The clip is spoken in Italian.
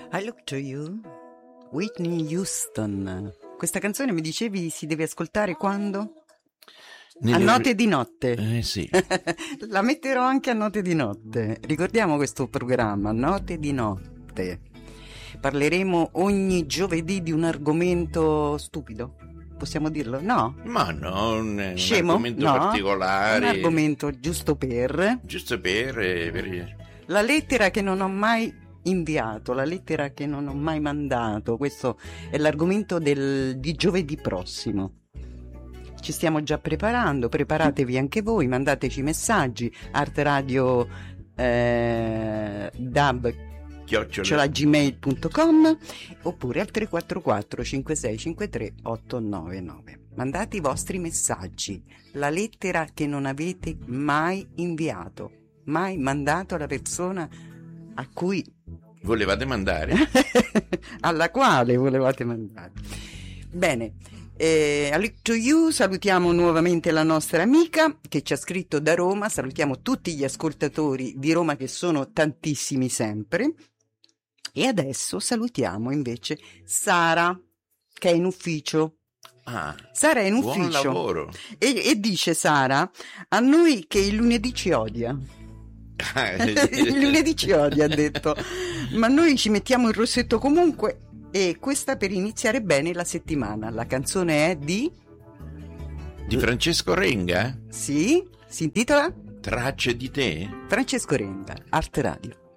I Look to You, Whitney Houston. Questa canzone mi dicevi si deve ascoltare quando? A note di notte. Sì. La metterò anche a note di notte. Ricordiamo questo programma, Note di notte. Parleremo ogni giovedì di un argomento stupido. Possiamo dirlo? No? Ma no, un Scemo? argomento No? particolare. Un argomento giusto per... Giusto per... La lettera che non ho mai inviato, la lettera che non ho mai mandato. Questo è l'argomento di giovedì prossimo. Ci stiamo già preparando, preparatevi anche voi, mandateci messaggi, artradio dab@gmail.com oppure al 344 5653 899. Mandate i vostri messaggi, la lettera che non avete mai inviato, mai mandato alla persona a cui volevate mandare, alla quale volevate mandare. Bene. I Look to You, salutiamo nuovamente la nostra amica che ci ha scritto da Roma, salutiamo tutti gli ascoltatori di Roma che sono tantissimi sempre, e adesso salutiamo invece Sara che è in ufficio. Sara è in ufficio. Buon lavoro. E dice Sara, a noi che il lunedì ci odia. Il lunedì ci odia, ha detto, ma noi ci mettiamo il rossetto comunque. E questa per iniziare bene la settimana. La canzone è di Francesco Renga? Sì, si intitola Tracce di te? Francesco Renga, Art Radio.